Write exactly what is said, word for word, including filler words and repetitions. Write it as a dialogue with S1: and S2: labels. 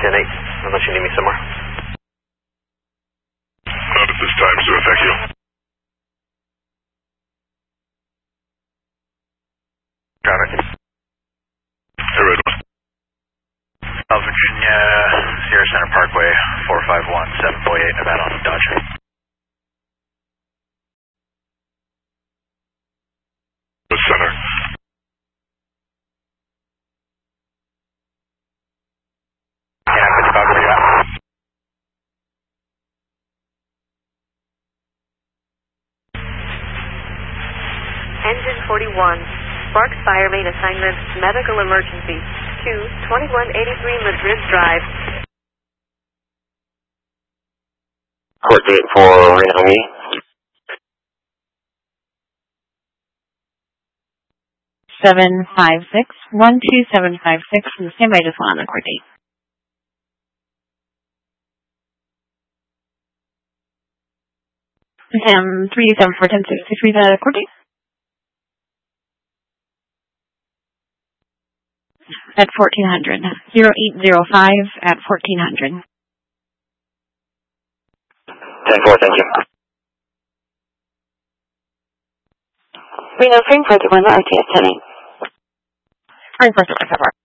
S1: ten eight, unless you need me somewhere.
S2: Not at this time, sir. Thank you.
S1: Got it.
S2: Hey, Red One.
S3: South Virginia, Sierra Center Parkway, four five one, seven four eight, Nevada on Dodge.
S2: The center.
S1: Yeah, fifty-five, where you at?
S4: Engine forty-one, Sparks Fire Main Assignment, Medical Emergency, to twenty-one eighty-three Madrid Drive.
S5: Coordinate for Reno.
S6: seven five six, one two seven five six, and stand by, just one on the court date. Sam three seven four ten six three, the court date. At fourteen hundred. zero eight zero five at fourteen hundred.
S5: ten four, thank you.
S6: Reno, frame further one, R T S ten eight. Frame further one,